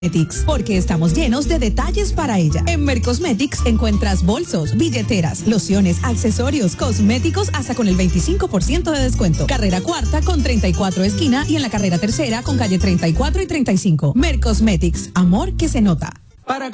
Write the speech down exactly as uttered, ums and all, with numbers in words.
Mercosmetics, porque estamos llenos de detalles para ella. En Mercosmetics encuentras bolsos, billeteras, lociones, accesorios, cosméticos hasta con el veinticinco por ciento de descuento. Carrera cuarta con treinta y cuatro esquina y en la carrera tercera con calle treinta y cuatro y treinta y cinco. Mercosmetics, amor que se nota. Para